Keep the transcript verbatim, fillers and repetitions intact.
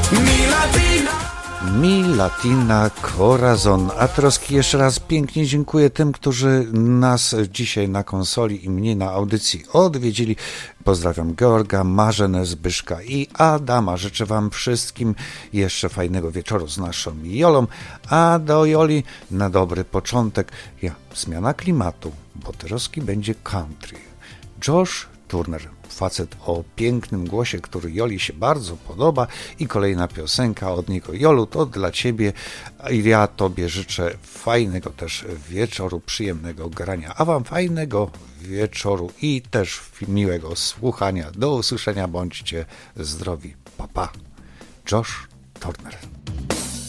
Mi Latina Corazon. A troski jeszcze raz pięknie dziękuję tym, którzy nas dzisiaj na konsoli i mnie na audycji odwiedzili. Pozdrawiam Georga, Marzenę, Zbyszka i Adama. Życzę wam wszystkim jeszcze fajnego wieczoru z naszą Jolą, a do Joli na dobry początek ja, zmiana klimatu, bo troski będzie country. Josh Turner, facet o pięknym głosie, który Joli się bardzo podoba, i kolejna piosenka od niego. Jolu, to dla ciebie, i ja tobie życzę fajnego też wieczoru, przyjemnego grania, a wam fajnego wieczoru i też miłego słuchania. Do usłyszenia, bądźcie zdrowi. Pa, pa. Josh Turner.